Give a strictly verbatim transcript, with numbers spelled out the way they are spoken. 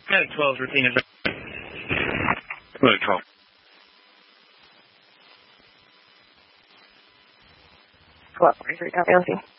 Medic twelve, routine is... Medic twelve. twelve, forty-three, copy, L C.